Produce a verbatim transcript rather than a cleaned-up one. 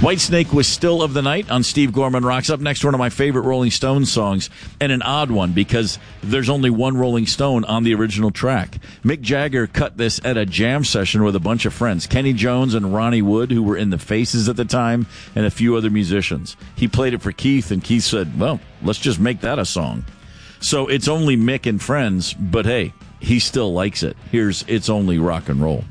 Whitesnake was Still of the Night on Steve Gorman Rocks. Up next, one of my favorite Rolling Stones songs, and an odd one because there's only one Rolling Stone on the original track. Mick Jagger cut this at a jam session with a bunch of friends, Kenny Jones and Ronnie Wood, who were in the Faces at the time, and a few other musicians. He played it for Keith, and Keith said, well, let's just make that a song. So it's only Mick and friends, but hey, he still likes it. Here's It's Only Rock and Roll.